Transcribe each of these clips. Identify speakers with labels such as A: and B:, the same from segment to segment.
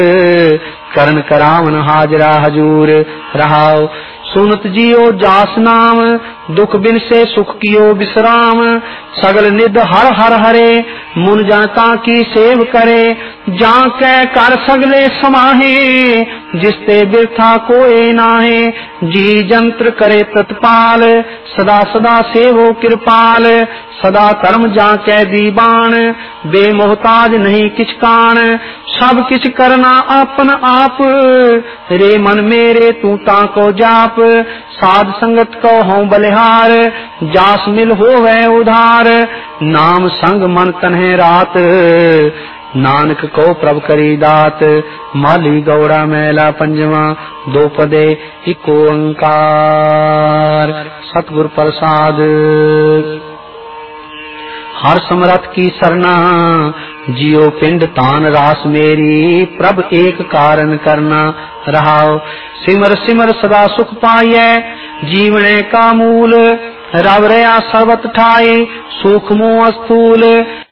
A: करन करावन हाजरा हजूर। रहाओ सुनत जियो जास नाम, दुख बिन से सुख कियो विश्राम। सगल निध हर हर हरे, मुन जनता की सेव करे। जाके कर सगले समाहे, जिसते बिरथा कोए नाहे। जी जंत्र करे तत्पाल, सदा सदा सेवो कृपाल। सदा धर्म जाके दीवान, बेमोहताज नहीं किछ कान। सब किछ करना आपन आप, रे मन मेरे तू ताको जाप। साध संगत को हों बलिहार, जास मिल होवे उधार। नाम संग मन तन्हे रात, नानक को प्रभ करी दात। माली गौड़ा मैला पंजवा, दो पदे इको ओंकार। सतगुर प्रसाद। हर समरथ की सरना, जियो पिंड तान रास मेरी। प्रभ एक कारण करना। रहाओ सिमर सिमर सदा सुख पाइए, जीवने का मूल। रव रया सर्वत ठाए, सुख मोह स्थूल।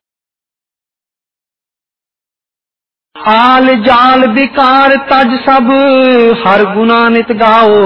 A: आल जाल विकार तज सब, हर गुना नित गाओ।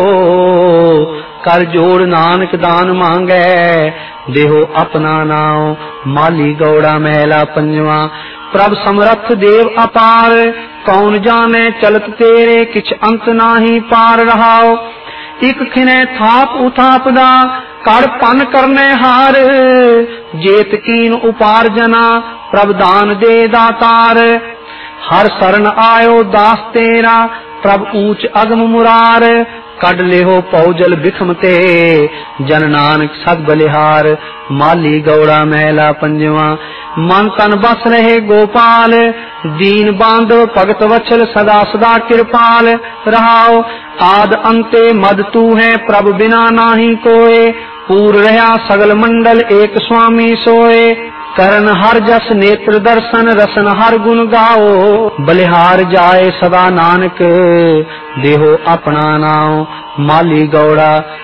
A: कर जोड़ नानक दान मांगे, देहो अपना नाओ। माली गौड़ा महला पंजवा, प्रभ समरथ देव अपार। कौन जाने चलत तेरे, किछ अंत नाही पार। रहाओ इक खिने थाप उथापदा, कर पन करने हार। जेत कीन उपार्जना, प्रभ दान दे दातार। हर शरण आयो दास तेरा, प्रभ ऊंच अगम मुरार। कड लेहो पौजल बिखमते, जन नानक सद बलिहार। माली गौड़ा महला पंजवा, मन तन बस रहे गोपाल। दीन बांधो भगत वत्सल, सदा सदा कृपाल। रहाओ आद अंते मद तू है, प्रभ बिना नाही कोय। पूर रहा सगल मंडल, एक स्वामी सोए। करन हर जस नेत्र दर्शन, रसन हर गुण गाओ। बलिहार जाए सदा नानक, देहो अपना नाओ। माली गौड़ा